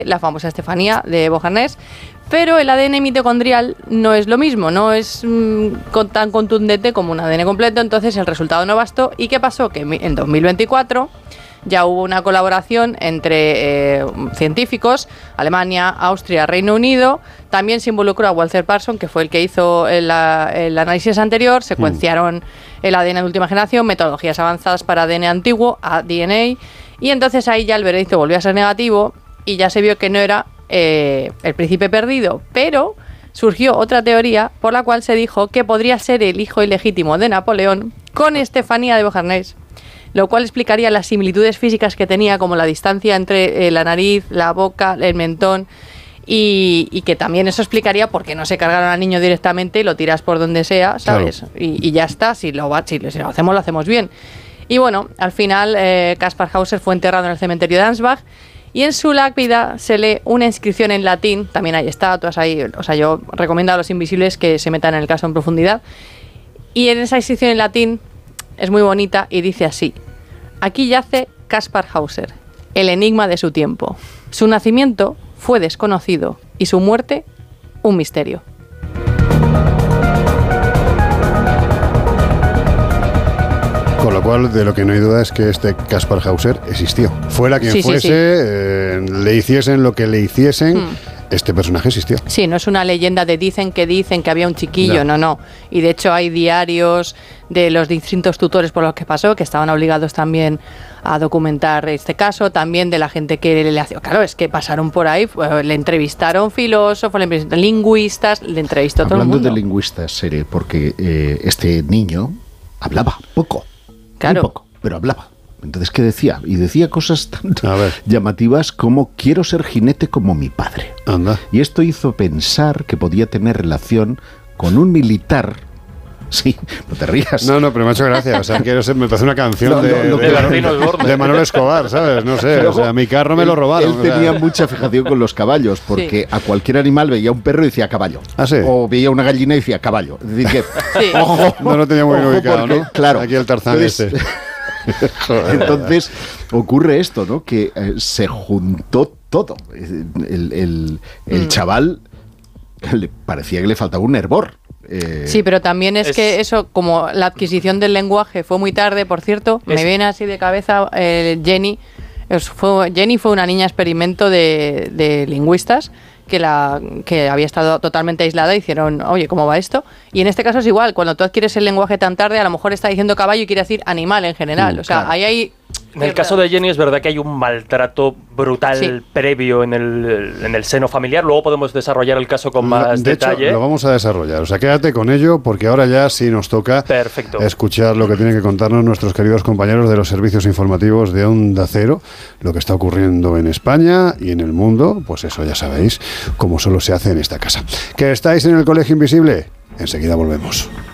la famosa Estefanía de Beauharnais, pero el ADN mitocondrial no es lo mismo, no es tan contundente como un ADN completo, entonces el resultado no bastó. ¿Y qué pasó? Que en 2024 ya hubo una colaboración entre científicos, Alemania, Austria, Reino Unido. También se involucró a Walter Parson, que fue el que hizo el análisis anterior, secuenciaron el ADN de última generación, metodologías avanzadas para ADN antiguo, DNA, y entonces ahí ya el veredicto volvió a ser negativo y ya se vio que no era el príncipe perdido, pero surgió otra teoría por la cual se dijo que podría ser el hijo ilegítimo de Napoleón con Estefanía de Beauharnais, lo cual explicaría las similitudes físicas que tenía, como la distancia entre la nariz, la boca, el mentón, y que también eso explicaría por qué no se cargaron al niño directamente y lo tiras por donde sea, ¿sabes? Claro. Y ya está, si lo hacemos, lo hacemos bien. Y bueno, al final Kaspar Hauser fue enterrado en el cementerio de Ansbach, y en su lápida se lee una inscripción en latín, también hay estatuas ahí, o sea, yo recomiendo a los invisibles que se metan en el caso en profundidad, y en esa inscripción en latín es muy bonita y dice así: aquí yace Kaspar Hauser, el enigma de su tiempo. Su nacimiento fue desconocido y su muerte un misterio. Con lo cual, de lo que no hay duda es que este Kaspar Hauser existió. Fuera quien fuese, le hiciesen lo que le hiciesen, este personaje existió. Sí, no es una leyenda de dicen que había un chiquillo, no. Y de hecho hay diarios de los distintos tutores por los que pasó, que estaban obligados también a documentar este caso, también de la gente que le hacía. Claro, es que pasaron por ahí, le entrevistaron filósofos, le entrevistaron lingüistas, le entrevistó todo el mundo. Hablando de lingüistas, Sere, porque este niño hablaba poco. Claro. Muy poco, pero hablaba. Entonces, ¿qué decía? Y decía cosas tan llamativas como: quiero ser jinete como mi padre. Anda. Y esto hizo pensar que podía tener relación con un militar. Sí, no te rías. No, pero me ha hecho gracia. O sea, me parece una canción de Manuel Escobar, ¿sabes? No sé, o sea, mi carro me lo robaron. Él tenía mucha fijación con los caballos, porque a cualquier animal veía un perro y decía caballo. ¿Ah, sí? O veía una gallina y decía caballo. Es decir, que ojo, no lo tenía muy bien ubicado, porque, ¿no? Claro. Aquí el Tarzán Entonces ocurre esto, ¿no? Que se juntó todo. El chaval le parecía que le faltaba un hervor. Sí, pero también es que eso, como la adquisición del lenguaje fue muy tarde, por cierto, me viene así de cabeza Jenny. Jenny fue una niña experimento de lingüistas que había estado totalmente aislada. Hicieron, oye, ¿cómo va esto? Y en este caso es igual, cuando tú adquieres el lenguaje tan tarde, a lo mejor está diciendo caballo y quiere decir animal en general. O sea, claro. Ahí hay... En el caso de Jenny es verdad que hay un maltrato brutal previo en el seno familiar. Luego podemos desarrollar el caso con más detalle. Hecho, lo vamos a desarrollar. O sea, quédate con ello, porque ahora ya sí nos toca escuchar lo que tienen que contarnos nuestros queridos compañeros de los servicios informativos de Onda Cero, lo que está ocurriendo en España y en el mundo. Pues eso ya sabéis, como solo se hace en esta casa. ¿Que estáis en el Colegio Invisible? Enseguida volvemos.